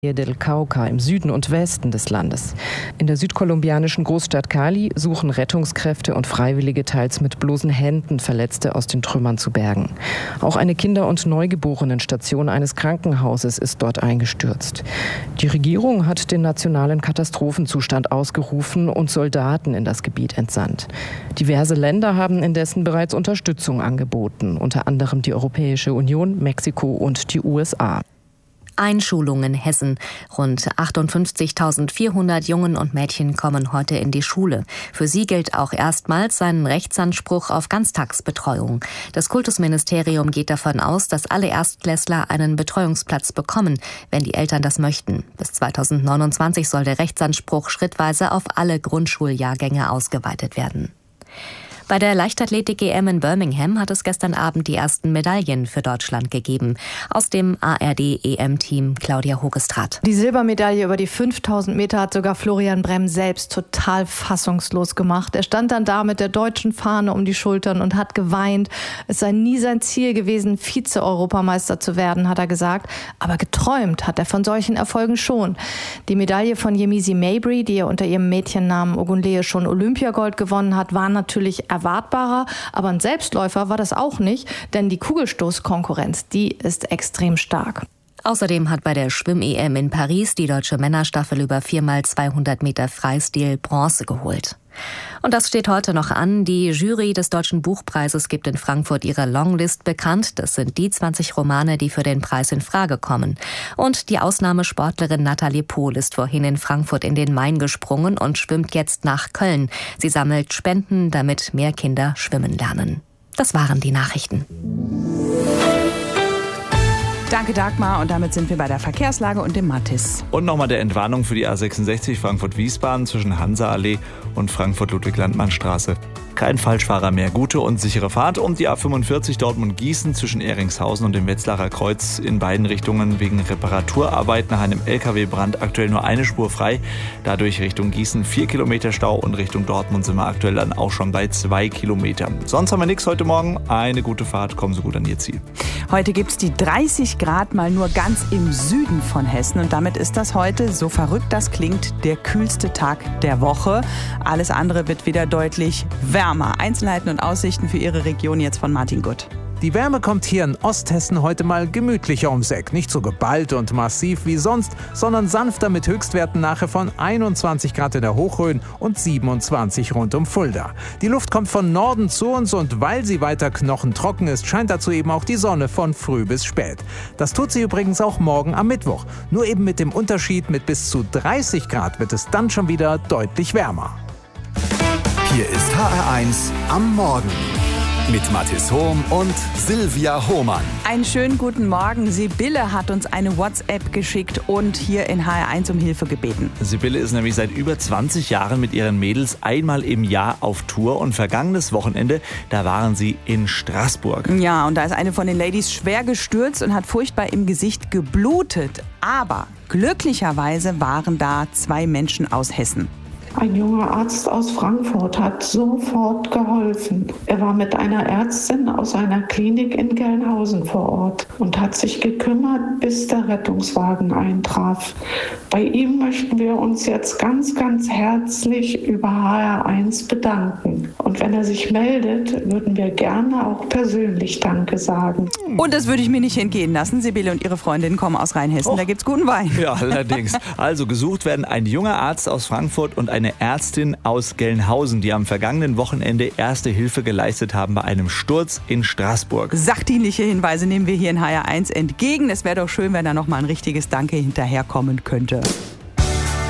del Cauca im Süden und Westen des Landes. In der südkolumbianischen Großstadt Cali suchen Rettungskräfte und Freiwillige teils mit bloßen Händen Verletzte aus den Trümmern zu bergen. Auch eine Kinder- und Neugeborenenstation eines Krankenhauses ist dort eingestürzt. Die Regierung hat den nationalen Katastrophenzustand ausgerufen und Soldaten in das Gebiet entsandt. Diverse Länder haben indessen bereits Unterstützung angeboten, unter anderem die Europäische Union, Mexiko und die USA. Einschulung in Hessen. Rund 58.400 Jungen und Mädchen kommen heute in die Schule. Für sie gilt auch erstmals ein Rechtsanspruch auf Ganztagsbetreuung. Das Kultusministerium geht davon aus, dass alle Erstklässler einen Betreuungsplatz bekommen, wenn die Eltern das möchten. Bis 2029 soll der Rechtsanspruch schrittweise auf alle Grundschuljahrgänge ausgeweitet werden. Bei der Leichtathletik-EM in Birmingham hat es gestern Abend die ersten Medaillen für Deutschland gegeben. Aus dem ARD-EM-Team Claudia Hogestraat. Die Silbermedaille über die 5000 Meter hat sogar Florian Brehm selbst total fassungslos gemacht. Er stand dann da mit der deutschen Fahne um die Schultern und hat geweint. Es sei nie sein Ziel gewesen, Vize-Europameister zu werden, hat er gesagt. Aber geträumt hat er von solchen Erfolgen schon. Die Medaille von Yemisi Mabry, die er unter ihrem Mädchennamen Ogunleye schon Olympiagold gewonnen hat, war natürlich erwartbarer, aber ein Selbstläufer war das auch nicht, denn die Kugelstoßkonkurrenz, die ist extrem stark. Außerdem hat bei der Schwimm-EM in Paris die deutsche Männerstaffel über 4x200 Meter Freistil Bronze geholt. Und das steht heute noch an. Die Jury des Deutschen Buchpreises gibt in Frankfurt ihre Longlist bekannt. Das sind die 20 Romane, die für den Preis in Frage kommen. Und die Ausnahmesportlerin Nathalie Pohl ist vorhin in Frankfurt in den Main gesprungen und schwimmt jetzt nach Köln. Sie sammelt Spenden, damit mehr Kinder schwimmen lernen. Das waren die Nachrichten. Danke, Dagmar. Und damit sind wir bei der Verkehrslage und dem Mathis. Und nochmal der Entwarnung für die A66 Frankfurt-Wiesbaden zwischen Hansa-Allee und Frankfurt-Ludwig-Landmann-Straße. Kein Falschfahrer mehr. Gute und sichere Fahrt. Und die A45 Dortmund-Gießen zwischen Ehringshausen und dem Wetzlarer Kreuz in beiden Richtungen wegen Reparaturarbeit nach einem LKW-Brand aktuell nur eine Spur frei. Dadurch Richtung Gießen 4 Kilometer Stau und Richtung Dortmund sind wir aktuell dann auch schon bei 2 Kilometern. Sonst haben wir nichts heute Morgen. Eine gute Fahrt. Kommen Sie gut an Ihr Ziel. Heute gibt es die 30 Grad mal nur ganz im Süden von Hessen. Und damit ist das heute, so verrückt das klingt, der kühlste Tag der Woche. Alles andere wird wieder deutlich wärmer. Einzelheiten und Aussichten für Ihre Region jetzt von Martin Gutt. Die Wärme kommt hier in Osthessen heute mal gemütlicher ums Eck. Nicht so geballt und massiv wie sonst, sondern sanfter mit Höchstwerten nachher von 21 Grad in der Hochrhön und 27 rund um Fulda. Die Luft kommt von Norden zu uns und weil sie weiter knochentrocken ist, scheint dazu eben auch die Sonne von früh bis spät. Das tut sie übrigens auch morgen am Mittwoch. Nur eben mit dem Unterschied, mit bis zu 30 Grad wird es dann schon wieder deutlich wärmer. Hier ist HR1 am Morgen mit Mathis Hohm und Silvia Hohmann. Einen schönen guten Morgen. Sibylle hat uns eine WhatsApp geschickt und hier in HR1 um Hilfe gebeten. Sibylle ist nämlich seit über 20 Jahren mit ihren Mädels einmal im Jahr auf Tour und vergangenes Wochenende, da waren sie in Straßburg. Ja, und da ist eine von den Ladies schwer gestürzt und hat furchtbar im Gesicht geblutet. Aber glücklicherweise waren da 2 Menschen aus Hessen. Ein junger Arzt aus Frankfurt hat sofort geholfen. Er war mit einer Ärztin aus einer Klinik in Gelnhausen vor Ort und hat sich gekümmert, bis der Rettungswagen eintraf. Bei ihm möchten wir uns jetzt ganz, ganz herzlich über HR1 bedanken. Und wenn er sich meldet, würden wir gerne auch persönlich Danke sagen. Und das würde ich mir nicht entgehen lassen. Sibylle und ihre Freundin kommen aus Rheinhessen. Da gibt's guten Wein. Ja, allerdings. Also gesucht werden ein junger Arzt aus Frankfurt und eine Ärztin aus Gelnhausen, die am vergangenen Wochenende erste Hilfe geleistet haben bei einem Sturz in Straßburg. Sachdienliche Hinweise nehmen wir hier in HR1 entgegen. Es wäre doch schön, wenn da noch mal ein richtiges Danke hinterherkommen könnte.